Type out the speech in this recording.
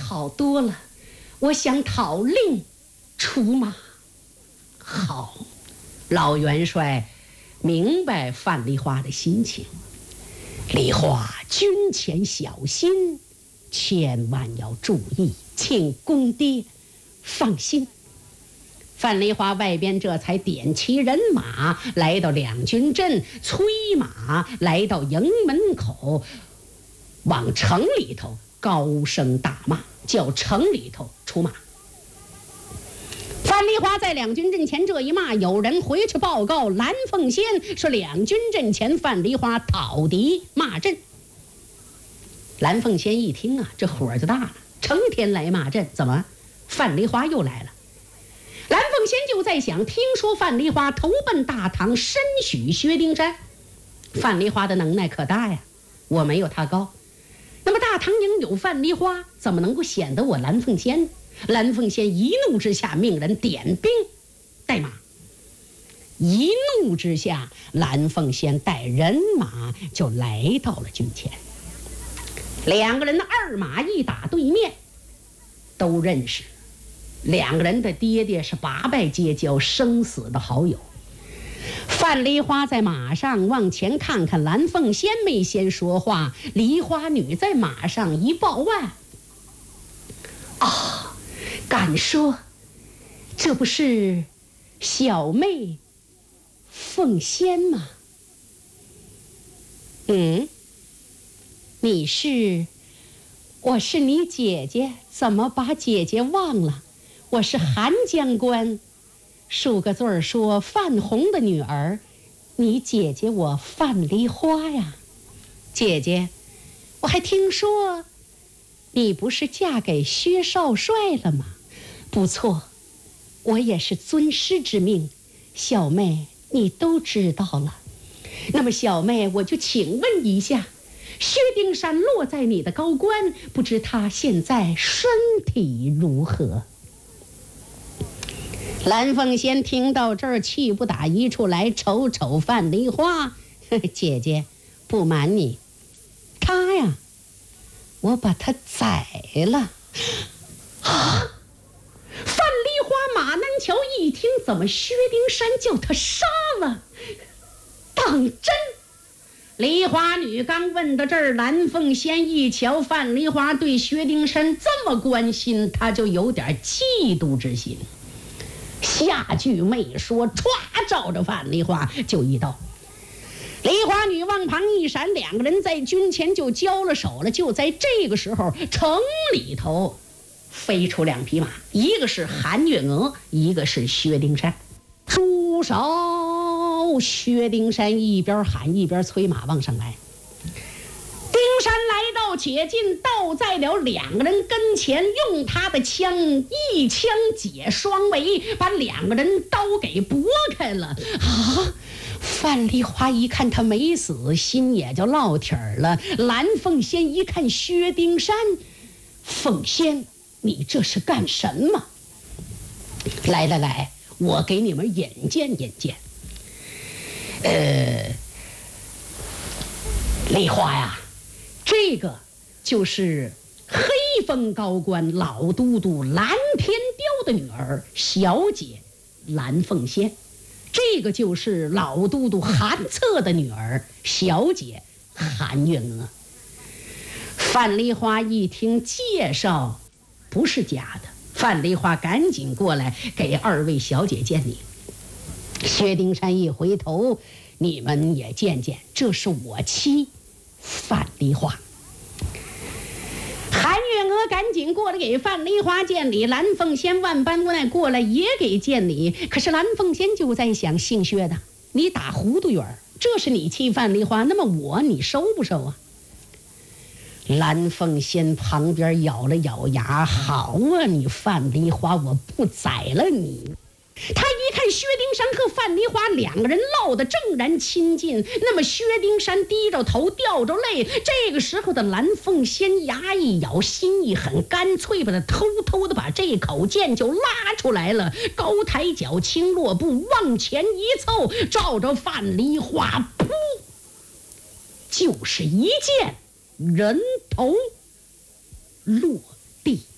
好多了，我想讨令出马。好，老元帅明白范梨花的心情。梨花，军前小心，千万要注意，请公爹放心。范梨花外边这才点齐人马，来到两军阵，催马来到营门口，往城里头高声大骂，叫城里头出马。范梨花在两军阵前这一骂，有人回去报告蓝凤仙说两军阵前范梨花讨敌骂阵。蓝凤仙一听啊，这火就大了，成天来骂阵，怎么范梨花又来了？蓝凤仙就在想，听说范梨花投奔大唐，深许薛丁山，范梨花的能耐可大呀，我没有他高。那么大唐营有范梨花，怎么能够显得我蓝凤仙呢？蓝凤仙一怒之下命人点兵带马，一怒之下，蓝凤仙带人马就来到了军前。两个人的二马一打对面，都认识，两个人的爹爹是八拜结交，生死的好友。范梨花在马上往前看看，蓝凤仙没先说话，梨花女在马上一抱腕，啊，敢说这不是小妹凤仙吗？我是你姐姐，怎么把姐姐忘了？我是韩将官，数个字儿说范红的女儿，你姐姐我范梨花呀。姐姐，我还听说你不是嫁给薛少帅了吗？不错，我也是尊师之命，小妹你都知道了。那么小妹，我就请问一下，薛丁山落在你的高官，不知他现在身体如何？蓝凤仙听到这儿，气不打一处来，瞅瞅范梨花，姐姐，不瞒你，他呀，我把他宰了。啊！范梨花马南桥一听，怎么薛丁山叫他杀了？当真？梨花女刚问到这儿，蓝凤仙一瞧范梨花对薛丁山这么关心，她就有点嫉妒之心。下句没说，歘，照着范梨花就一刀。梨花女往旁一闪，两个人在军前就交了手了。就在这个时候，城里头飞出两匹马，一个是韩月娥，一个是薛丁山。住手！薛丁山一边喊一边催马往上来。丁山来到且进，倒在了两个人跟前，用他的枪一枪解双围，把两个人刀给拨开了。啊！范梨花一看他没死，心也就落体儿了。蓝凤仙一看薛丁山，凤仙，你这是干什么？来来来，我给你们引荐引荐。梨花呀，这个就是黑风高官老都督蓝天雕的女儿小姐蓝凤仙，这个就是老都督韩策的女儿小姐韩月娥。范梨花一听介绍不是假的，范梨花赶紧过来给二位小姐见礼。薛丁山一回头，你们也见见，这是我妻范梨花。韩月娥赶紧过来给范梨花见礼，蓝凤仙万般无奈过来也给见礼。可是蓝凤仙就在想，姓薛的，你打糊涂圆，这是你妻范梨花，那么你收不收啊？蓝凤仙旁边咬了咬牙，好啊，你范梨花，我不宰了你。他一看薛丁山和范梨花两个人闹得正然亲近，那么薛丁山低着头掉着泪，这个时候的蓝凤仙牙一咬，心一狠，干脆把他偷偷的把这口剑就拉出来了，高抬脚轻落步，往前一凑，照着范梨花噗，就是一剑，人头落